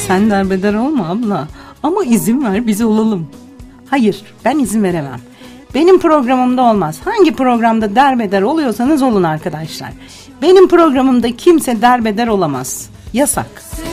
Sen derbeder olma abla. Ama izin ver biz olalım. Hayır, ben izin veremem. Benim programımda olmaz. Hangi programda derbeder oluyorsanız olun arkadaşlar. Benim programımda kimse derbeder olamaz. Yasak.